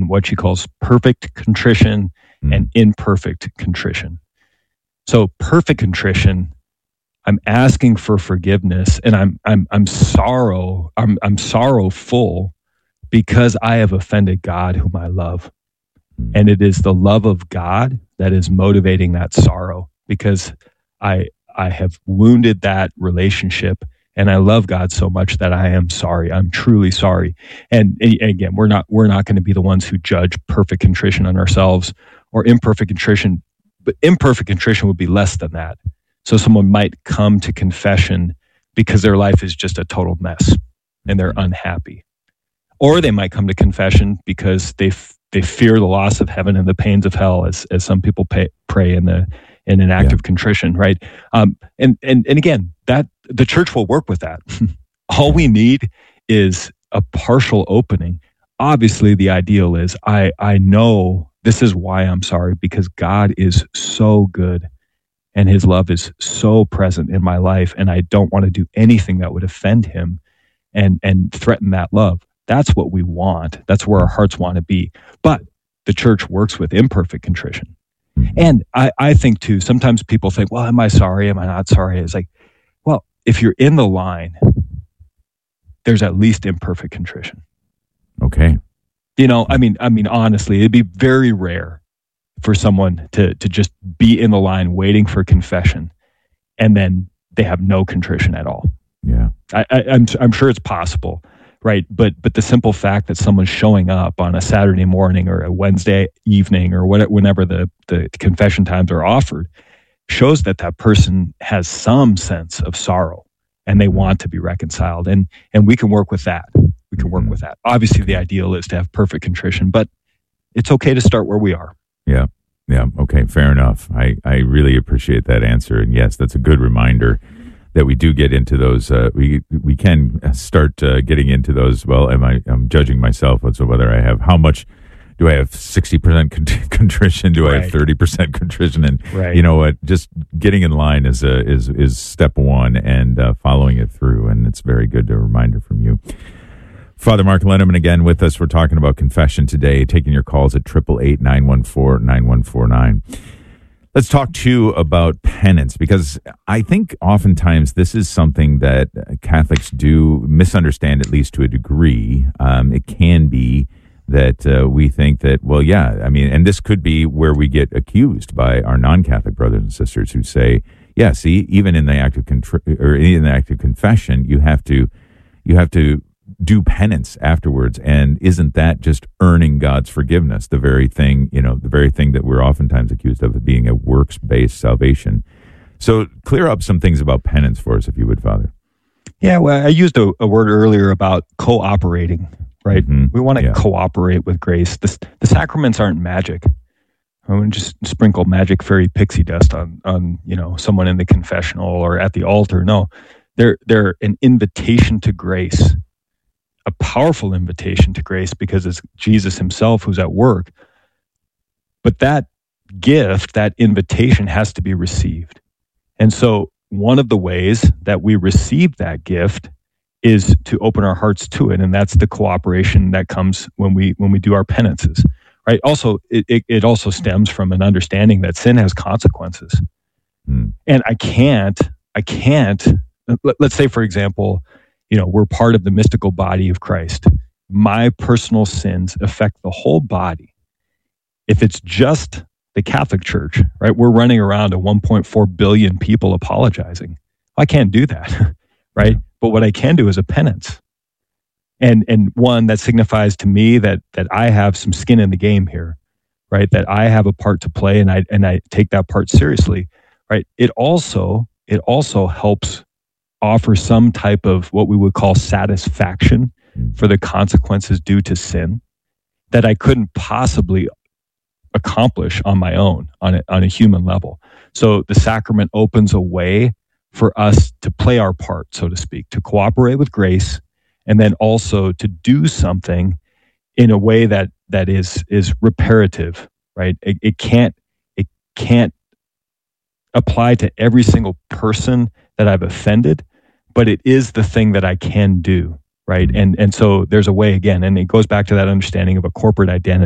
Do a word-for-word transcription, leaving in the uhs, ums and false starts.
in what she calls perfect contrition mm. and imperfect contrition. So perfect contrition, I'm asking for forgiveness, and I'm I'm I'm sorrow I'm I'm sorrowful because I have offended God, whom I love, and it is the love of God that is motivating that sorrow, because I I have wounded that relationship, and I love God so much that I am sorry. I'm truly sorry. And, and again, we're not we're not going to be the ones who judge perfect contrition on ourselves or imperfect contrition, but imperfect contrition would be less than that. So someone might come to confession because their life is just a total mess and they're unhappy. Or they might come to confession because they f- they fear the loss of heaven and the pains of hell, as as some people pay, pray in the in an act yeah. of contrition, right? Um, and and and again, that the church will work with that. All we need is a partial opening. Obviously, the ideal is I I know this is why I'm sorry, because God is so good. And his love is so present in my life, and I don't want to do anything that would offend him and, and threaten that love. That's what we want. That's where our hearts want to be. But the church works with imperfect contrition. And I, I think, too, sometimes people think, well, am I sorry? Am I not sorry? It's like, well, if you're in the line, there's at least imperfect contrition. Okay. You know, I mean, I mean, honestly, it'd be very rare for someone to to just be in the line waiting for confession, and then they have no contrition at all. Yeah, I, I, I'm I'm sure it's possible, right? But but the simple fact that someone's showing up on a Saturday morning or a Wednesday evening or whatever, whenever the the confession times are offered, shows that that person has some sense of sorrow and they want to be reconciled, and and we can work with that. We can work mm-hmm. with that. Obviously, the ideal is to have perfect contrition, but it's okay to start where we are. Yeah. Yeah. Okay. Fair enough. I, I really appreciate that answer. And yes, that's a good reminder that we do get into those. Uh, we we can start uh, getting into those. Well, am I? I'm judging myself as to whether I have how much. Do I have sixty percent contrition? Do right. I have thirty percent contrition? And right. you know what? Just getting in line is a, is is step one, and uh, following it through. And it's very good. A reminder from you. Father Mark Linneman again with us. We're talking about confession today, taking your calls at eight eight eight, nine one four, nine one four nine. Let's talk too about penance, because I think oftentimes this is something that Catholics do misunderstand, at least to a degree. Um, it can be that uh, we think that, well, yeah, I mean, and this could be where we get accused by our non-Catholic brothers and sisters who say, yeah, see, even in the act of contri- or in the act of confession, you have to, you have to do penance afterwards. And isn't that just earning God's forgiveness? The very thing, you know, the very thing that we're oftentimes accused of, of being a works-based salvation. So clear up some things about penance for us, if you would, Father. Yeah, well, I used a, a word earlier about cooperating, right? Mm-hmm. We want to yeah. cooperate with grace. The, the sacraments aren't magic. I wouldn't just sprinkle magic fairy pixie dust on, on, you know, someone in the confessional or at the altar. No, they're they're an invitation to grace. A powerful invitation to grace, because it's Jesus himself who's at work. But that gift, that invitation has to be received. And so one of the ways that we receive that gift is to open our hearts to it. And that's the cooperation that comes when we when we do our penances, right? Also, it, it, it also stems from an understanding that sin has consequences. Mm. And I can't, I can't, let, let's say, for example, you know, we're part of the mystical body of Christ. My personal sins affect the whole body. If it's just the Catholic Church, right, we're running around to one point four billion people apologizing. I can't do that, right? But what I can do is a penance. And and one that signifies to me that that I have some skin in the game here, right? That I have a part to play, and I and I take that part seriously, right? It also it also helps offer some type of what we would call satisfaction for the consequences due to sin that I couldn't possibly accomplish on my own, on a, on a human level. So the sacrament opens a way for us to play our part, so to speak, to cooperate with grace, and then also to do something in a way that that is is reparative, right? It, it can't it can't apply to every single person that I've offended, but it is the thing that I can do, right? And and so there's a way, again, and it goes back to that understanding of a corporate identity.